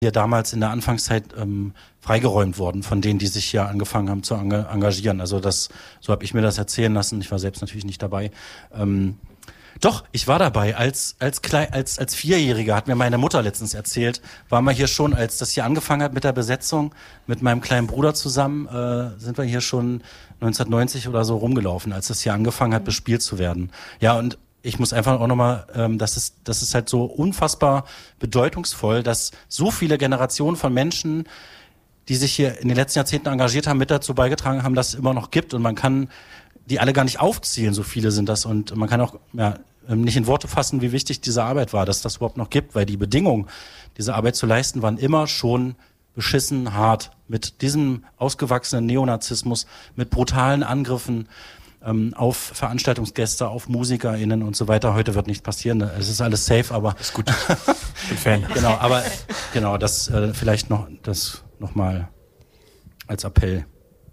hier damals in der Anfangszeit freigeräumt worden von denen, die sich hier angefangen haben zu engagieren. Also so habe ich mir das erzählen lassen. Ich war selbst natürlich nicht dabei. Doch, ich war dabei. Als Vierjähriger hat mir meine Mutter letztens erzählt, waren wir hier schon, als das hier angefangen hat mit der Besetzung, mit meinem kleinen Bruder zusammen, sind wir hier schon 1990 oder so rumgelaufen, als das hier angefangen hat, bespielt zu werden. Ja, und ich muss einfach auch nochmal, das ist halt so unfassbar bedeutungsvoll, dass so viele Generationen von Menschen, die sich hier in den letzten Jahrzehnten engagiert haben, mit dazu beigetragen haben, dass es immer noch gibt. Und man kann die alle gar nicht aufzählen, so viele sind das. Und man kann auch nicht in Worte fassen, wie wichtig diese Arbeit war, dass das überhaupt noch gibt, weil die Bedingungen, diese Arbeit zu leisten, waren immer schon beschissen hart. Mit diesem ausgewachsenen Neonazismus, mit brutalen Angriffen auf Veranstaltungsgäste, auf MusikerInnen und so weiter. Heute wird nichts passieren. Es ist alles safe, aber... Ist gut. Bin Fan. Genau, aber genau, das vielleicht noch mal als Appell.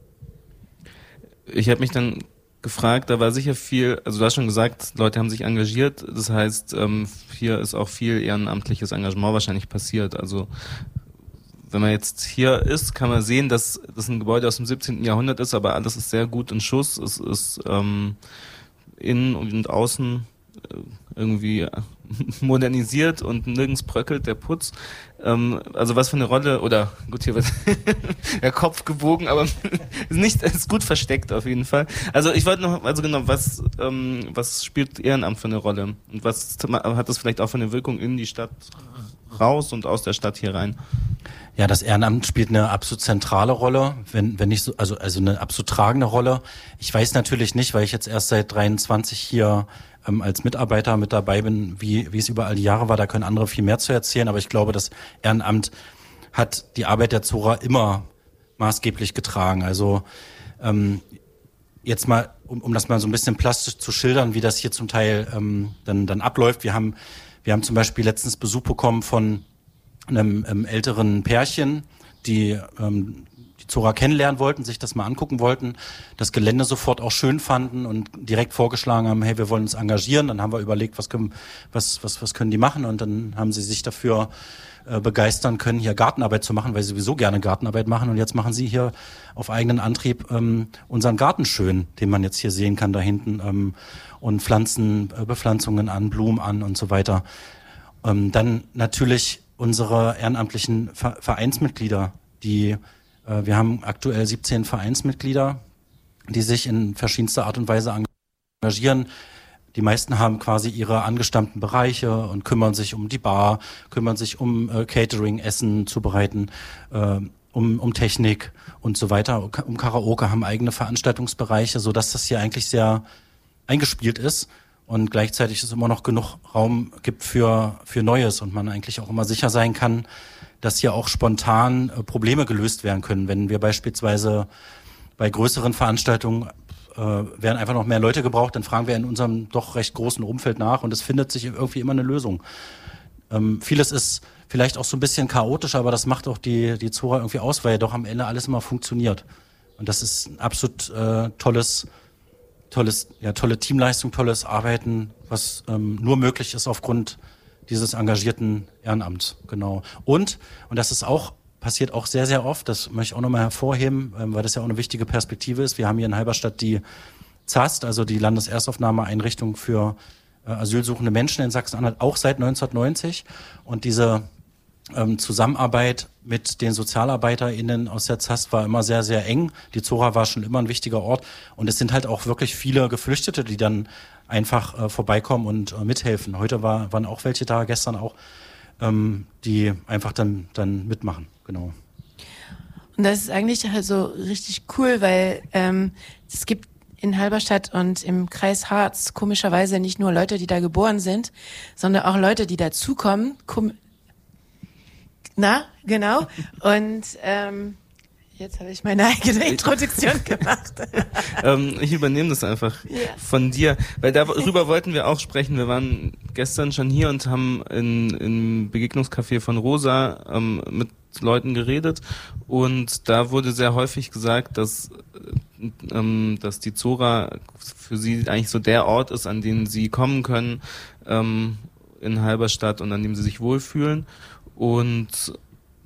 Ich habe mich dann gefragt, da war sicher viel, also du hast schon gesagt, Leute haben sich engagiert, das heißt, hier ist auch viel ehrenamtliches Engagement wahrscheinlich passiert. Also wenn man jetzt hier ist, kann man sehen, dass das ein Gebäude aus dem 17. Jahrhundert ist, aber alles ist sehr gut in Schuss. Es ist innen und außen irgendwie modernisiert und nirgends bröckelt der Putz. Also was für eine Rolle, oder gut, hier wird der Kopf gebogen, aber ist gut versteckt auf jeden Fall. Also ich wollte noch, also genau, was spielt Ehrenamt für eine Rolle? Und was hat das vielleicht auch für eine Wirkung in die Stadt raus und aus der Stadt hier rein? Ja, das Ehrenamt spielt eine absolut zentrale Rolle, wenn nicht so, also eine absolut tragende Rolle. Ich weiß natürlich nicht, weil ich jetzt erst seit 23 hier als Mitarbeiter mit dabei bin, wie es überall die Jahre war, da können andere viel mehr zu erzählen, aber ich glaube, das Ehrenamt hat die Arbeit der Zora immer maßgeblich getragen. Also jetzt mal, um das mal so ein bisschen plastisch zu schildern, wie das hier zum Teil dann abläuft. Wir haben zum Beispiel letztens Besuch bekommen von einem älteren Pärchen, die Zora kennenlernen wollten, sich das mal angucken wollten, das Gelände sofort auch schön fanden und direkt vorgeschlagen haben, hey, wir wollen uns engagieren. Dann haben wir überlegt, was können die machen, und dann haben sie sich dafür begeistern können, hier Gartenarbeit zu machen, weil sie sowieso gerne Gartenarbeit machen, und jetzt machen sie hier auf eigenen Antrieb unseren Garten schön, den man jetzt hier sehen kann da hinten, und pflanzen Bepflanzungen an, Blumen an und so weiter. Dann natürlich unsere ehrenamtlichen Vereinsmitglieder, wir haben aktuell 17 Vereinsmitglieder, die sich in verschiedenster Art und Weise engagieren. Die meisten haben quasi ihre angestammten Bereiche und kümmern sich um die Bar, kümmern sich um Catering, Essen zubereiten, um Technik und so weiter, um Karaoke, haben eigene Veranstaltungsbereiche, sodass das hier eigentlich sehr eingespielt ist und gleichzeitig es immer noch genug Raum gibt für Neues und man eigentlich auch immer sicher sein kann, dass hier auch spontan Probleme gelöst werden können. Wenn wir beispielsweise bei größeren Veranstaltungen werden einfach noch mehr Leute gebraucht, dann fragen wir in unserem doch recht großen Umfeld nach und es findet sich irgendwie immer eine Lösung. Vieles ist vielleicht auch so ein bisschen chaotisch, aber das macht auch die Zora irgendwie aus, weil ja doch am Ende alles immer funktioniert. Und das ist ein absolut tolle Teamleistung, tolles Arbeiten, was nur möglich ist aufgrund dieses engagierten Ehrenamts, genau. Und das ist auch, passiert auch sehr, sehr oft, das möchte ich auch nochmal hervorheben, weil das ja auch eine wichtige Perspektive ist. Wir haben hier in Halberstadt die ZAST, also die Landeserstaufnahmeeinrichtung für asylsuchende Menschen in Sachsen-Anhalt, auch seit 1990. Und diese Zusammenarbeit mit den SozialarbeiterInnen aus der ZAST war immer sehr, sehr eng. Die Zora war schon immer ein wichtiger Ort. Und es sind halt auch wirklich viele Geflüchtete, die dann einfach vorbeikommen und mithelfen. Heute waren auch welche da, gestern auch, die einfach dann mitmachen. Genau. Und das ist eigentlich also richtig cool, weil es gibt in Halberstadt und im Kreis Harz komischerweise nicht nur Leute, die da geboren sind, sondern auch Leute, die dazukommen. Genau. Und jetzt habe ich meine eigene Introduktion gemacht. Ich übernehme das einfach von dir, weil darüber wollten wir auch sprechen. Wir waren gestern schon hier und haben im Begegnungscafé von Rosa mit Leuten geredet, und da wurde sehr häufig gesagt, dass die Zora für sie eigentlich so der Ort ist, an den sie kommen können in Halberstadt und an dem sie sich wohlfühlen. Und